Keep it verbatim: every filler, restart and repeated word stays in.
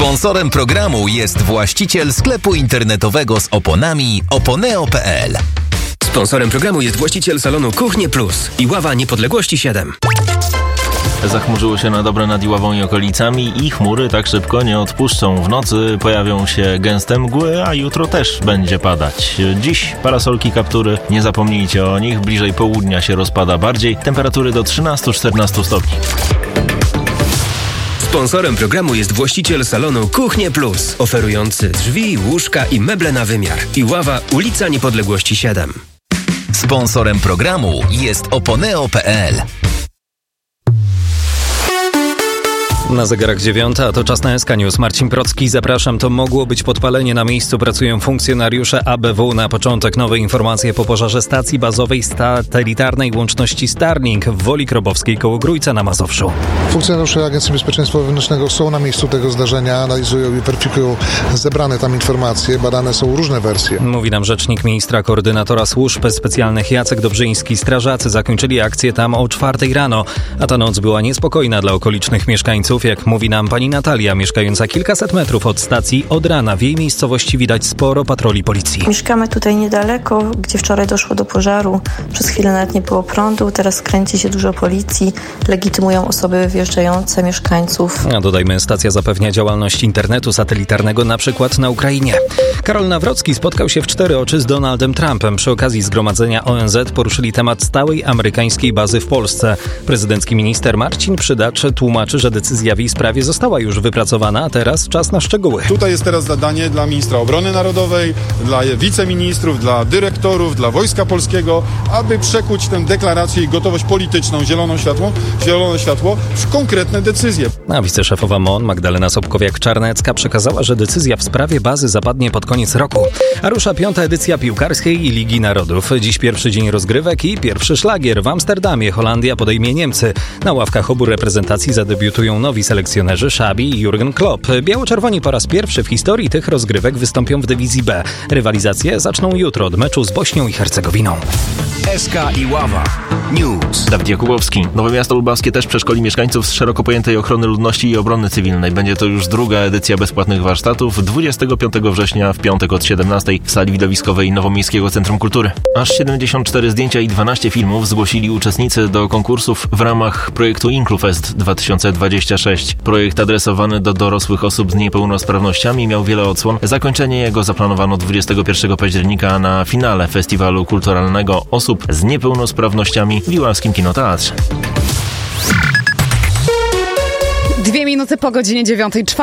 Sponsorem programu jest właściciel sklepu internetowego z oponami oponeo kropka pe el. Sponsorem programu jest właściciel salonu Kuchnie Plus i Ława Niepodległości siedem. Zachmurzyło się na dobre nad Iławą i okolicami i chmury tak szybko nie odpuszczą. W nocy pojawią się gęste mgły, a jutro też będzie padać. Dziś parasolki, kaptury, nie zapomnijcie o nich. Bliżej południa się rozpada bardziej. Temperatury do trzynaście do czternastu stopni. Sponsorem programu jest właściciel salonu Kuchnie Plus, oferujący drzwi, łóżka i meble na wymiar. Iława, ulica Niepodległości siedem. Sponsorem programu jest oponeo kropka pe el. Na zegarach dziewiąta, a to czas na S K News. Marcin Procki, zapraszam. To mogło być podpalenie. Na miejscu pracują funkcjonariusze A B W. Na początek nowe informacje po pożarze stacji bazowej satelitarnej łączności Starlink w Woli Krobowskiej koło Grójca na Mazowszu. Funkcjonariusze Agencji Bezpieczeństwa Wewnętrznego są na miejscu tego zdarzenia, analizują i weryfikują zebrane tam informacje. Badane są różne wersje. Mówi nam rzecznik ministra koordynatora służb specjalnych Jacek Dobrzyński. Strażacy zakończyli akcję tam o czwartej rano, a ta noc była niespokojna dla okolicznych mieszkańców. Jak mówi nam pani Natalia, mieszkająca kilkaset metrów od stacji, od rana w jej miejscowości widać sporo patroli policji. Mieszkamy tutaj niedaleko, gdzie wczoraj doszło do pożaru. Przez chwilę nawet nie było prądu, teraz kręci się dużo policji, legitymują osoby wjeżdżające, mieszkańców. A dodajmy, stacja zapewnia działalność internetu satelitarnego na przykład na Ukrainie. Karol Nawrocki spotkał się w cztery oczy z Donaldem Trumpem. Przy okazji zgromadzenia O N Z poruszyli temat stałej amerykańskiej bazy w Polsce. Prezydencki minister Marcin Przydacz tłumaczy, że decyzja w jej sprawie została już wypracowana, a teraz czas na szczegóły. Tutaj jest teraz zadanie dla ministra obrony narodowej, dla wiceministrów, dla dyrektorów, dla Wojska Polskiego, aby przekuć tę deklarację i gotowość polityczną, zieloną światło, zielone światło w konkretne decyzje. A wiceszefowa M O N Magdalena Sobkowiak-Czarnecka przekazała, że decyzja w sprawie bazy zapadnie pod koniec roku. A rusza piąta edycja piłkarskiej i Ligi Narodów. Dziś pierwszy dzień rozgrywek i pierwszy szlagier. W Amsterdamie Holandia podejmie Niemcy. Na ławkach obu reprezentacji zadebiutują nowi selekcjonerzy Xabi i Jurgen Klopp. Biało-czerwoni po raz pierwszy w historii tych rozgrywek wystąpią w dywizji B. Rywalizacje zaczną jutro od meczu z Bośnią i Hercegowiną. S K Iława News. Dawid Jakubowski. Nowe Miasto Lubawskie też przeszkoli mieszkańców z szeroko pojętej ochrony ludności i obrony cywilnej. Będzie to już druga edycja bezpłatnych warsztatów dwudziestego piątego września w piątek od siedemnastej w sali widowiskowej Nowomiejskiego Centrum Kultury. Aż siedemdziesiąt cztery zdjęcia i dwanaście filmów zgłosili uczestnicy do konkursów w ramach projektu Inklufest dwa tysiące dwadzieścia sześć. Projekt adresowany do dorosłych osób z niepełnosprawnościami miał wiele odsłon. Zakończenie jego zaplanowano dwudziestego pierwszego października na finale Festiwalu Kulturalnego Osób z Niepełnosprawnościami w Iławskim Kinoteatrze. Dwie minuty po godzinie dziewiątej.